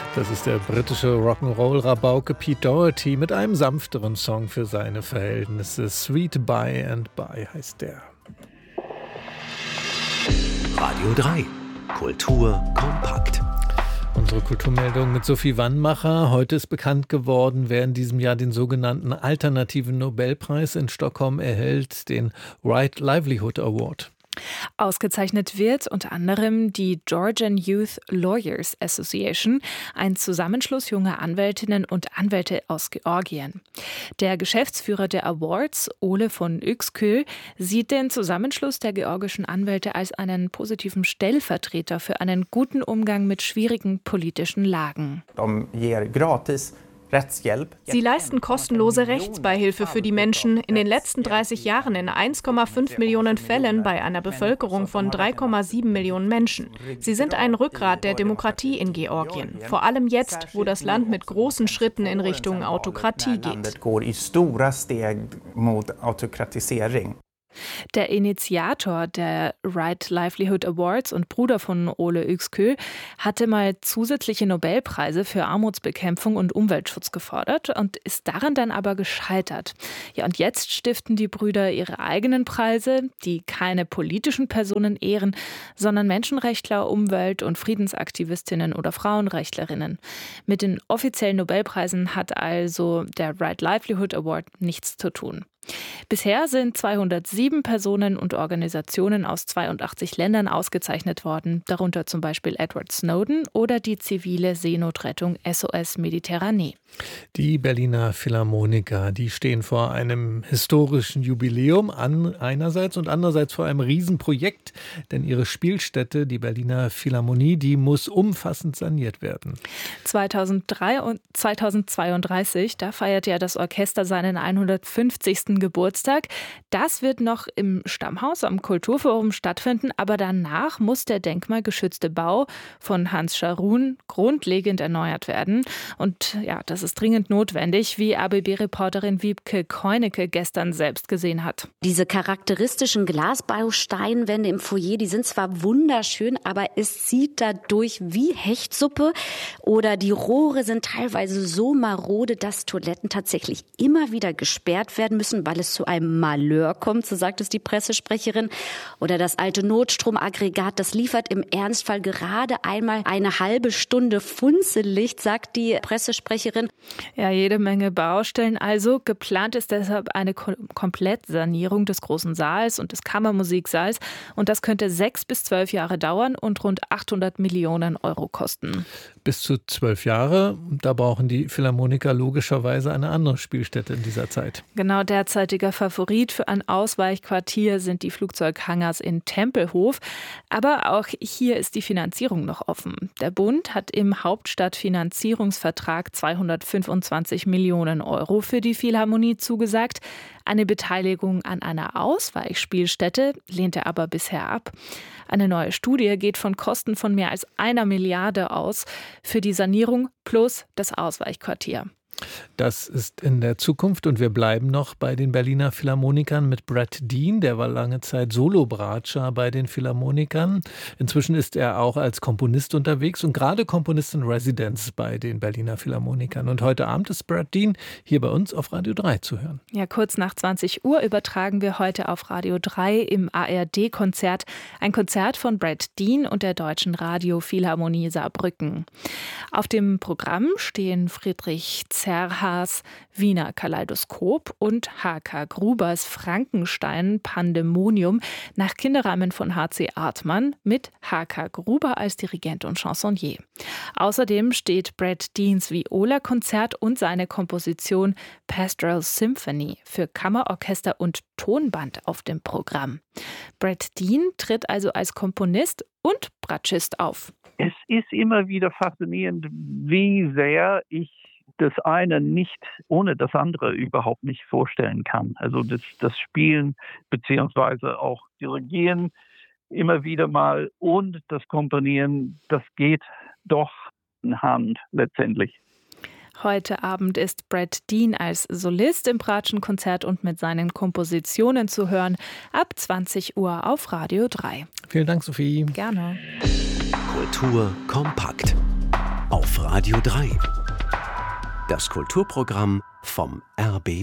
Das ist der britische Rock'n'Roll-Rabauke Pete Doherty mit einem sanfteren Song für seine Verhältnisse. Sweet By and By heißt der. Radio 3. Kultur kompakt. Unsere Kulturmeldung mit Sophie Wannmacher. Heute ist bekannt geworden, wer in diesem Jahr den sogenannten Alternativen Nobelpreis in Stockholm erhält, den Right Livelihood Award. Ausgezeichnet wird unter anderem die Georgian Youth Lawyers Association, ein Zusammenschluss junger Anwältinnen und Anwälte aus Georgien. Der Geschäftsführer der Awards, Ole von Yükskül, sieht den Zusammenschluss der georgischen Anwälte als einen positiven Stellvertreter für einen guten Umgang mit schwierigen politischen Lagen. Sie leisten kostenlose Rechtsbeihilfe für die Menschen. In den letzten 30 Jahren in 1,5 Millionen Fällen bei einer Bevölkerung von 3,7 Millionen Menschen. Sie sind ein Rückgrat der Demokratie in Georgien. Vor allem jetzt, wo das Land mit großen Schritten in Richtung Autokratie geht. Der Initiator der Right Livelihood Awards und Bruder von Ole Yükskül hatte mal zusätzliche Nobelpreise für Armutsbekämpfung und Umweltschutz gefordert und ist daran dann aber gescheitert. Ja, und jetzt stiften die Brüder ihre eigenen Preise, die keine politischen Personen ehren, sondern Menschenrechtler, Umwelt- und Friedensaktivistinnen oder Frauenrechtlerinnen. Mit den offiziellen Nobelpreisen hat also der Right Livelihood Award nichts zu tun. Bisher sind 207 Personen und Organisationen aus 82 Ländern ausgezeichnet worden, darunter zum Beispiel Edward Snowden oder die zivile Seenotrettung SOS Mediterranee. Die Berliner Philharmoniker, die stehen vor einem historischen Jubiläum einerseits und andererseits vor einem Riesenprojekt, denn ihre Spielstätte, die Berliner Philharmonie, die muss umfassend saniert werden. 2032, da feiert ja das Orchester seinen 150. Geburtstag. Das wird noch im Stammhaus am Kulturforum stattfinden, aber danach muss der denkmalgeschützte Bau von Hans Scharoun grundlegend erneuert werden. Und ja, das ist dringend notwendig, wie RBB-Reporterin Wiebke Keunecke gestern selbst gesehen hat. Diese charakteristischen Glasbausteinwände im Foyer, die sind zwar wunderschön, aber es zieht dadurch wie Hechtsuppe. Oder die Rohre sind teilweise so marode, dass Toiletten tatsächlich immer wieder gesperrt werden müssen, weil es zu einem Malheur kommt, so sagt es die Pressesprecherin. Oder das alte Notstromaggregat, das liefert im Ernstfall gerade einmal eine halbe Stunde Funzellicht, sagt die Pressesprecherin. Ja, jede Menge Baustellen. Also geplant ist deshalb eine Komplettsanierung des großen Saals und des Kammermusiksaals. Und das könnte 6 bis 12 Jahre dauern und rund 800 Millionen Euro kosten. Bis zu 12 Jahre. Da brauchen die Philharmoniker logischerweise eine andere Spielstätte in dieser Zeit. Genau, derzeitiger Favorit für ein Ausweichquartier sind die Flugzeughangars in Tempelhof. Aber auch hier ist die Finanzierung noch offen. Der Bund hat im Hauptstadtfinanzierungsvertrag 225 Millionen Euro für die Philharmonie zugesagt. Eine Beteiligung an einer Ausweichspielstätte lehnt er aber bisher ab. Eine neue Studie geht von Kosten von mehr als 1 Milliarde aus für die Sanierung plus das Ausweichquartier. Das ist in der Zukunft und wir bleiben noch bei den Berliner Philharmonikern mit Brad Dean. Der war lange Zeit Solo-Bratscher bei den Philharmonikern. Inzwischen ist er auch als Komponist unterwegs und gerade Komponist in Residence bei den Berliner Philharmonikern. Und heute Abend ist Brad Dean hier bei uns auf Radio 3 zu hören. Ja, kurz nach 20 Uhr übertragen wir heute auf Radio 3 im ARD-Konzert ein Konzert von Brad Dean und der Deutschen Radio Philharmonie Saarbrücken. Auf dem Programm stehen Friedrich Zerhas Wiener Kaleidoskop und H.K. Grubers Frankenstein Pandemonium nach Kinderreimen von H.C. Artmann mit H.K. Gruber als Dirigent und Chansonnier. Außerdem steht Brad Deans Viola-Konzert und seine Komposition Pastoral Symphony für Kammerorchester und Tonband auf dem Programm. Brad Dean tritt also als Komponist und Bratschist auf. Es ist immer wieder faszinierend, wie sehr ich das eine nicht ohne das andere überhaupt nicht vorstellen kann. Also das Spielen beziehungsweise auch Dirigieren immer wieder mal und das Komponieren, das geht doch in Hand letztendlich. Heute Abend ist Brad Dean als Solist im Bratschenkonzert und mit seinen Kompositionen zu hören. Ab 20 Uhr auf Radio 3. Vielen Dank, Sophie. Gerne. Kultur kompakt. Auf Radio Radio 3. Das Kulturprogramm vom RBB.